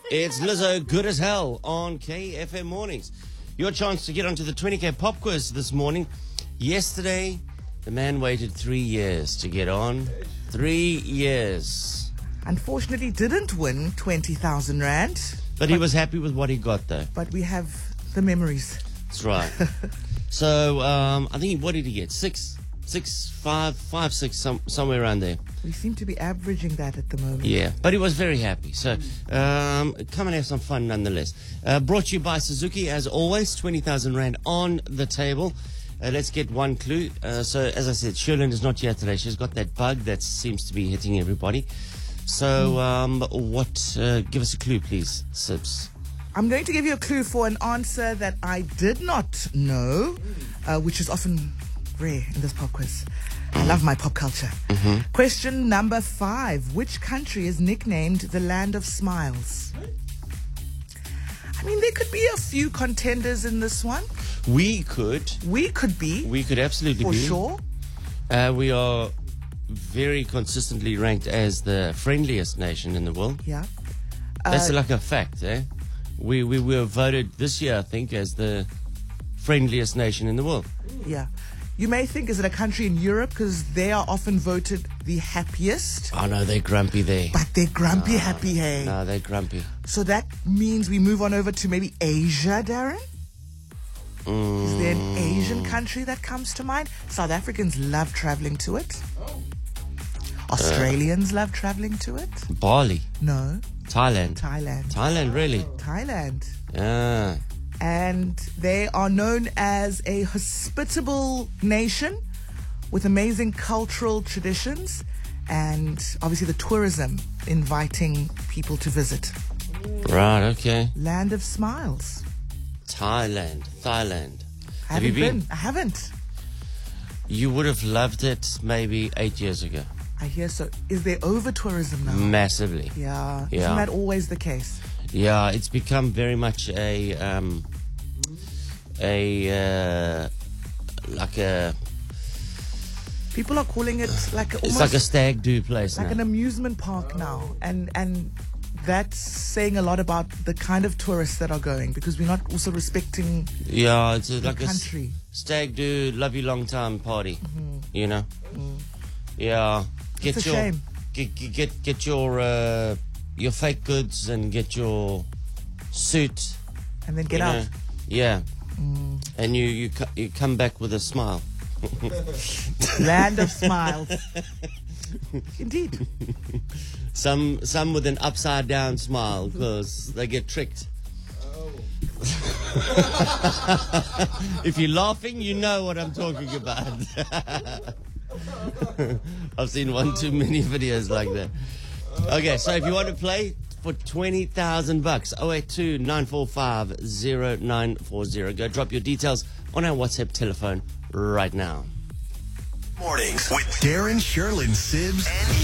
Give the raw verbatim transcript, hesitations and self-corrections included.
It's Lizzo, Good as Hell, on K F M Mornings. Your chance to get onto the twenty K pop quiz this morning. Yesterday, the man waited three years to get on. Three years. Unfortunately, didn't win twenty thousand rand. But, but he was happy with what he got, though. But we have the memories. That's right. So, um, I think, what did he get? Six, six, five, five, six, some, somewhere around there. We seem to be averaging that at the moment. Yeah, but he was very happy. So, um, come and have some fun nonetheless. Uh, brought to you by Suzuki, as always, twenty thousand rand on the table. Uh, let's get one clue. Uh, so, as I said, Sherlyn is not here today. She's got that bug that seems to be hitting everybody. So, um, what, uh, give us a clue, please, Sibs. I'm going to give you a clue for an answer that I did not know, uh, which is often rare in this pop quiz. I love my pop culture. Mm-hmm. Question number five. Which country is nicknamed the Land of Smiles? I mean, there could be a few contenders in this one. We could. We could be. We could absolutely for be. For sure. Uh, we are very consistently ranked as the friendliest nation in the world. Yeah. That's uh, like a fact, eh? We, we were voted this year, I think, as the friendliest nation in the world. Yeah. You may think, is it a country in Europe? Because they are often voted the happiest. Oh, no, they're grumpy there. But they're grumpy no, happy, hey? No, they're grumpy. So that means we move on over to maybe Asia, Darren? Mm. Is there an Asian country that comes to mind? South Africans love traveling to it. Australians uh, love traveling to it. Bali. No. Thailand. Thailand. Thailand, really? Thailand. Yeah. And they are known as a hospitable nation with amazing cultural traditions and obviously the tourism inviting people to visit. Right, okay. Land of Smiles. Thailand. Thailand. I have you been? been? I haven't. You would have loved it maybe eight years ago. I hear so. Is there over tourism now? Massively. Yeah. yeah. Isn't that always the case? Yeah, it's become very much a um, a uh, like a. People are calling it like a, it's like a stag do place like now. an amusement park now, and and that's saying a lot about the kind of tourists that are going, because we're not also respecting. Yeah, it's a, the like country. a stag do love you long time party. Mm-hmm. You know. Mm. Yeah. Get it's a your, shame. Get get get your uh, your fake goods and get your suit. And then get you out. know? Yeah. Mm. And you you you come back with a smile. Land of Smiles. Indeed. Some some with an upside down smile because they get tricked. Oh. If you're laughing, you know what I'm talking about. I've seen one too many videos like that. Okay, so if you want to play for twenty thousand bucks, oh eight two, nine four five, oh nine four oh. Go drop your details on our WhatsApp telephone right now. Mornings with Darren, Sherlyn, Sibs, and